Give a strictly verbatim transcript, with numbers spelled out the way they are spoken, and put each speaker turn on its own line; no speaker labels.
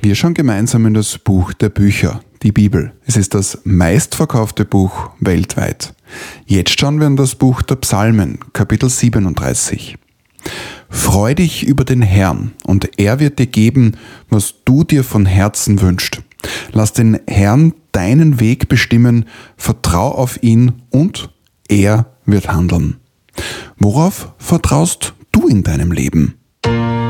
Wir schauen gemeinsam in das Buch der Bücher, die Bibel. Es ist das meistverkaufte Buch weltweit. Jetzt schauen wir in das Buch der Psalmen, Kapitel siebenunddreißig. Freu dich über den Herrn, und er wird dir geben, was du dir von Herzen wünschst. Lass den Herrn deinen Weg bestimmen, vertrau auf ihn und er wird handeln. Worauf vertraust du in deinem Leben?